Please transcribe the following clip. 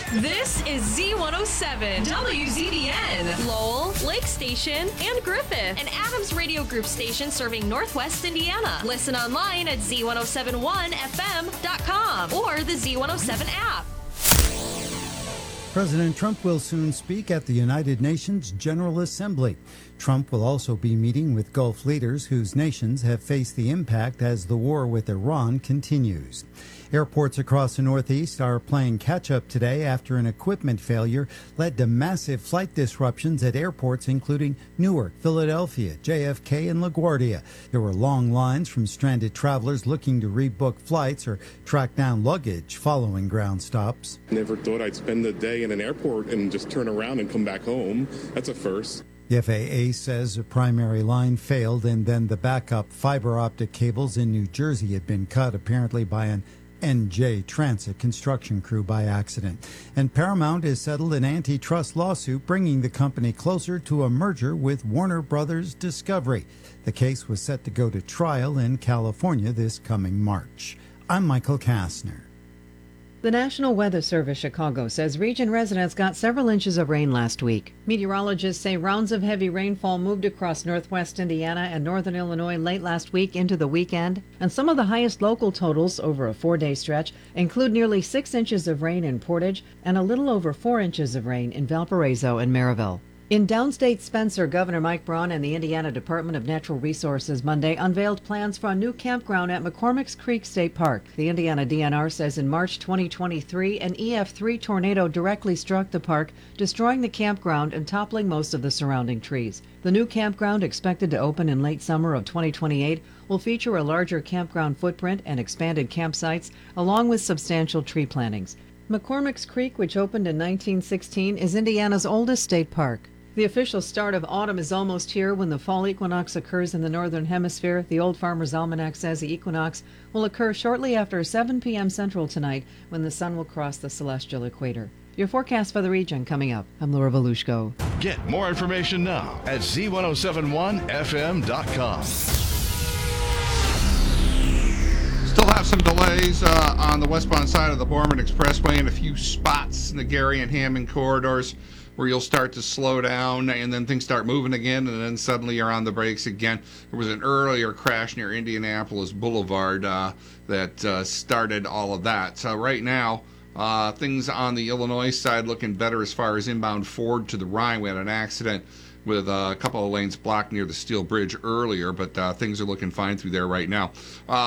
This is Z107, WZBN, Lowell, Lake Station, and Griffith, an Adams Radio Group station serving Northwest Indiana. Listen online at Z1071FM.com or the Z107 app. President Trump will soon speak at the United Nations General Assembly. Trump will also be meeting with Gulf leaders whose nations have faced the impact as the war with Iran continues. Airports across the Northeast are playing catch-up today after an equipment failure led to massive flight disruptions at airports including Newark, Philadelphia, JFK, and LaGuardia. There were long lines from stranded travelers looking to rebook flights or track down luggage following ground stops. Never thought I'd spend the day in an airport and just turn around and come back home. That's a first. The FAA says a primary line failed and then the backup fiber optic cables in New Jersey had been cut, apparently by an NJ Transit construction crew by accident. And Paramount has settled an antitrust lawsuit bringing the company closer to a merger with Warner Brothers Discovery. The case was set to go to trial in California this coming March. I'm Michael Kastner. The National Weather Service Chicago says region residents got several inches of rain last week. Meteorologists say rounds of heavy rainfall moved across northwest Indiana and northern Illinois late last week into the weekend, and some of the highest local totals over a 4-day stretch include nearly 6 inches of rain in Portage and a little over 4 inches of rain in Valparaiso and Maryville. In downstate Spencer, Governor Mike Braun and the Indiana Department of Natural Resources Monday unveiled plans for a new campground at McCormick's Creek State Park. The Indiana DNR says in March 2023, an EF3 tornado directly struck the park, destroying the campground and toppling most of the surrounding trees. The new campground, expected to open in late summer of 2028, will feature a larger campground footprint and expanded campsites, along with substantial tree plantings. McCormick's Creek, which opened in 1916, is Indiana's oldest state park. The official start of autumn is almost here. When the fall equinox occurs in the northern hemisphere, the Old Farmer's Almanac says the equinox will occur shortly after 7 p.m. Central tonight, when the sun will cross the celestial equator. Your forecast for the region coming up. I'm Laura Volushko. Get more information now at Z1071FM.com. Still have some delays on the westbound side of the Borman Expressway in a few spots in the Gary and Hammond corridors, where you'll start to slow down and then things start moving again, and then suddenly you're on the brakes again. There was an earlier crash near Indianapolis Boulevard that started all of that. So right now, things on the Illinois side looking better as far as inbound Ford to the Rhine. We had an accident with a couple of lanes blocked near the Steel Bridge earlier, but things are looking fine through there right now.